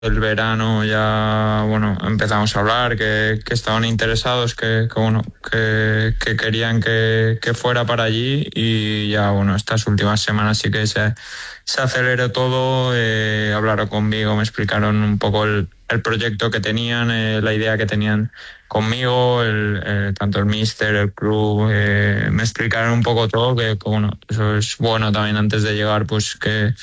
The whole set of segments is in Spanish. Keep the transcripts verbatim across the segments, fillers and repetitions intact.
del verano ya, bueno, empezamos a hablar, que, que estaban interesados, que, que bueno, que, que querían que, que fuera para allí y ya, bueno, estas últimas semanas sí que se, se aceleró todo, eh, hablaron conmigo, me explicaron un poco el, el proyecto que tenían, eh, la idea que tenían conmigo, el, eh, tanto el míster, el club, eh, me explicaron un poco todo, que, que bueno, eso es bueno también antes de llegar, pues que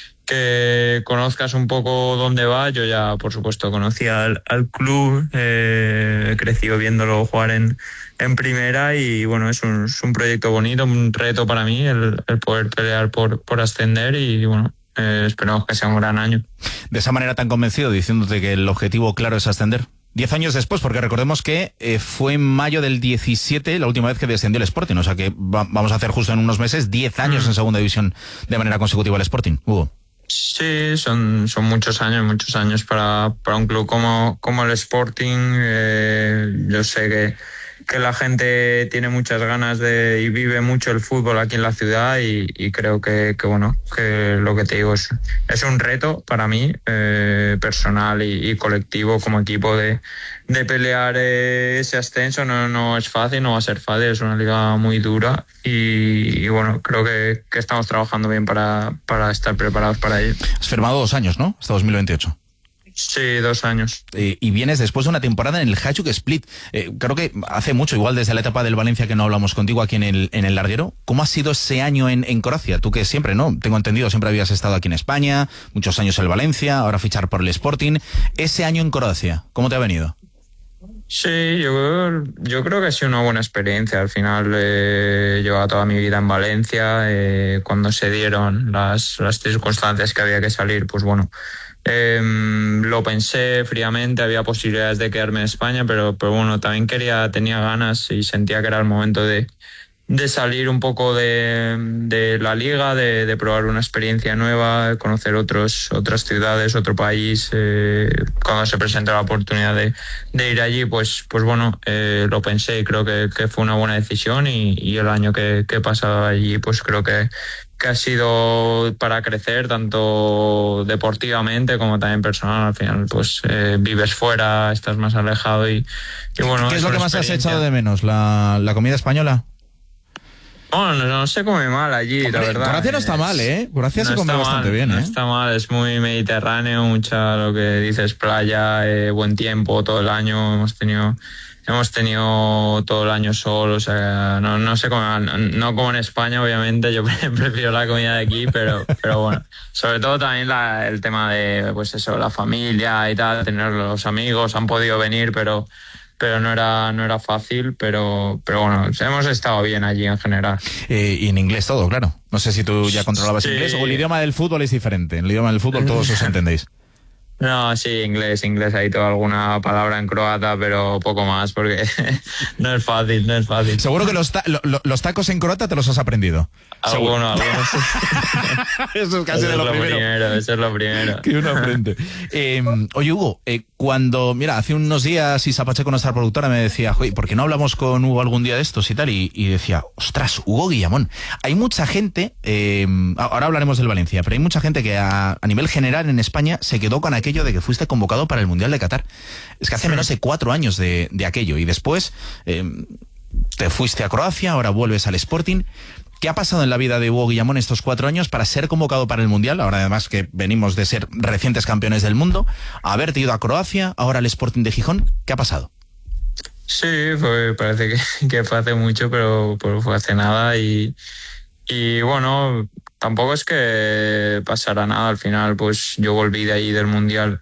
que conozcas un poco dónde va. Yo ya, por supuesto, conocía al, al club, eh, he crecido viéndolo jugar en, en primera y bueno, es un, es un proyecto bonito, un reto para mí el, el poder pelear por, por ascender y bueno, eh, esperamos que sea un gran año. De esa manera tan convencido, diciéndote que el objetivo claro es ascender. Diez años después, porque recordemos que eh, fue en mayo del diecisiete la última vez que descendió el Sporting, o sea que va, vamos a hacer justo en unos meses diez años mm. en segunda división de manera consecutiva el Sporting. Hugo. Sí, son, son muchos años, muchos años para, para un club como, como el Sporting. Eh, yo sé que, que la gente tiene muchas ganas de y vive mucho el fútbol aquí en la ciudad y, y creo que, que, bueno, que lo que te digo es, es un reto para mí, eh, personal y, y colectivo como equipo de, de pelear eh, ese ascenso. No, no es fácil, no va a ser fácil, es una liga muy dura y, y bueno, creo que, que estamos trabajando bien para, para estar preparados para ello. Has firmado dos años, ¿no? Hasta dos mil veintiocho. Sí, dos años. Eh, y vienes después de una temporada en el Hajduk Split. Eh, creo que hace mucho, igual desde la etapa del Valencia que no hablamos contigo aquí en el, en el Larguero. ¿Cómo ha sido ese año en, en Croacia? Tú que siempre, ¿no? Tengo entendido, siempre habías estado aquí en España, muchos años en el Valencia, ahora fichar por el Sporting. Ese año en Croacia, ¿cómo te ha venido? Sí, yo, yo creo que ha sido una buena experiencia. Al final eh, he llevado toda mi vida en Valencia. Eh, cuando se dieron las, las circunstancias que había que salir, pues bueno, eh, lo pensé fríamente. Había posibilidades de quedarme en España, pero, pero bueno, también quería, tenía ganas y sentía que era el momento de, de salir un poco de, de la liga, de, de probar una experiencia nueva, de conocer otros, otras ciudades, otro país. Eh, cuando se presentó la oportunidad de, de ir allí, pues, pues bueno, eh, lo pensé y creo que, que fue una buena decisión y, y el año que, que he pasado allí, pues creo que, que ha sido para crecer tanto deportivamente como también personal. Al final, pues eh, vives fuera, estás más alejado y, y bueno. ¿Qué es, es lo que más has echado de menos? ¿La, la comida española? Bueno, no, no se come mal allí, Hombre, la verdad. Croacia no está mal, ¿eh? Croacia no se come bastante mal, bien, ¿eh? No está mal, es muy mediterráneo, mucha, lo que dices, playa, eh, buen tiempo todo el año. Hemos tenido hemos tenido todo el año sol, o sea, no, no se come mal. No como en España, obviamente, yo prefiero la comida de aquí, pero, pero bueno. Sobre todo también la, el tema de, pues eso, la familia y tal, tener los amigos, han podido venir, pero... pero no era no era fácil, pero pero bueno, hemos estado bien allí en general. Eh, y en inglés todo, claro. No sé si tú ya controlabas sí. inglés o el idioma del fútbol es diferente. En el idioma del fútbol todos os entendéis. No, sí, inglés, inglés, ahí tengo alguna palabra en croata, pero poco más, porque no es fácil, no es fácil. Seguro que los, ta lo, los tacos en croata te los has aprendido. Alguno, algunos. Eso es casi eso de lo, es lo primero. primero. Eso es lo primero. Que uno aprende. Eh, oye, Hugo, eh, cuando, mira, hace unos días Isa Pacheco, nuestra productora, me decía, oye, ¿por qué no hablamos con Hugo algún día de estos y tal? Y, y decía, ostras, Hugo Guillamón. Hay mucha gente, eh, ahora hablaremos del Valencia, pero hay mucha gente que a, a nivel general en España se quedó con aquello de que fuiste convocado para el Mundial de Qatar. Es que hace menos de cuatro años de, de aquello y después eh, te fuiste a Croacia, ahora vuelves al Sporting. ¿Qué ha pasado en la vida de Hugo Guillamón estos cuatro años para ser convocado para el Mundial? Ahora además que venimos de ser recientes campeones del mundo, haberte ido a Croacia, ahora al Sporting de Gijón. ¿Qué ha pasado? Sí, fue, parece que, que fue hace mucho, pero, pero fue hace nada y, y bueno, tampoco es que pasara nada. Al final, pues yo volví de ahí del Mundial.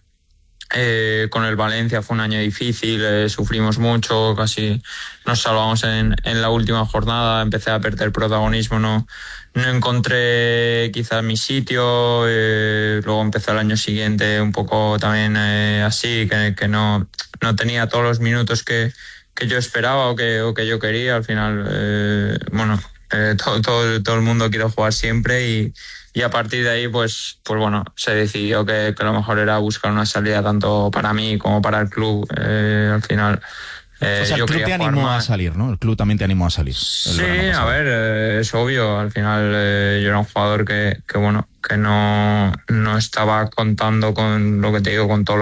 Eh, con el Valencia fue un año difícil, eh, sufrimos mucho, casi nos salvamos en, en la última jornada, empecé a perder protagonismo, no, no encontré quizás mi sitio, eh, luego empezó el año siguiente un poco también eh, así, que, que no, no tenía todos los minutos que, que yo esperaba o que, o que yo quería. Al final, eh, bueno, eh, todo, todo, todo el mundo quiere jugar siempre y Y a partir de ahí, pues, pues bueno, se decidió que, que lo mejor era buscar una salida tanto para mí como para el club. Eh, al final Eh, o sea, el yo club quería te jugar animó más. a salir, ¿no? El club también te animó a salir. Sí, a ver, eh, es obvio. Al final eh, yo era un jugador que, que bueno, que no, no estaba contando con lo que te digo, con todo